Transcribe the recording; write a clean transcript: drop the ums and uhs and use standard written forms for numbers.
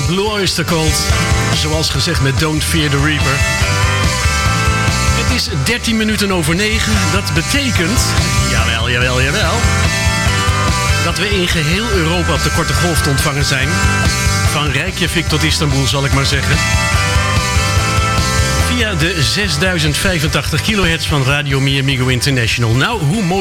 Blue Oyster Cult. Zoals gezegd met Don't Fear the Reaper. Het is 13 minuten over 9. Dat betekent, jawel, dat we in geheel Europa op de korte golf te ontvangen zijn. Van Reykjavik tot Istanbul, zal ik maar zeggen. Via de 6085 kHz van Radio Mi Amigo International. Nou, hoe mooi